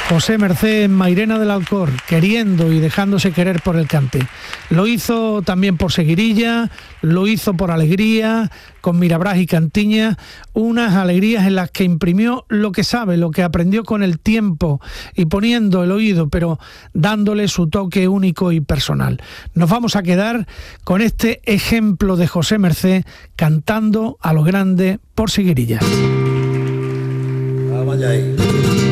José Mercé en Mairena del Alcor, queriendo y dejándose querer por el cante. Lo hizo también por Seguirilla, lo hizo por Alegría, con Mirabrás y Cantiña, unas alegrías en las que imprimió lo que sabe, lo que aprendió con el tiempo y poniendo el oído, pero dándole su toque único y personal. Nos vamos a quedar con este ejemplo de José Mercé cantando a lo grande por Seguirilla. Vaya ahí.